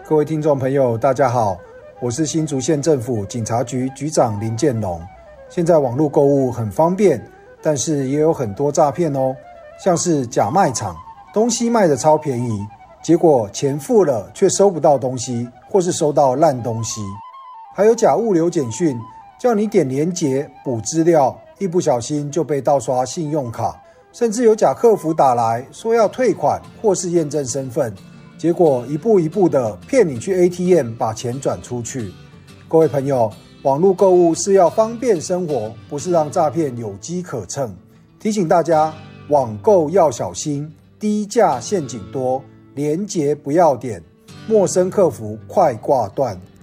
各位听众朋友大家好，我是新竹县政府警察局局长林建龙。现在网络购物很方便，但是也有很多诈骗哦，像是假卖场，东西卖得超便宜，结果钱付了却收不到东西，或是收到烂东西。还有假物流简讯，叫你点连结补资料，一不小心就被盗刷信用卡。甚至有假客服打来说要退款或是验证身份，结果一步一步的骗你去 ATM 把钱转出去。各位朋友，网络购物是要方便生活，不是让诈骗有机可乘。提醒大家，网购要小心，低价陷阱多，连结不要点，陌生客服快挂断。